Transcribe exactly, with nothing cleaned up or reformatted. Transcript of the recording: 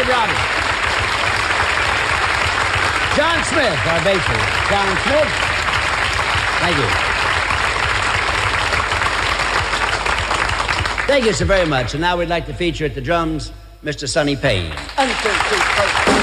Dave Roberts. John Smith, our bassist. John Smith. Thank you. Thank you so very much. And now we'd like to feature at the drums, Mister Sonny Payne. One, two, three, four.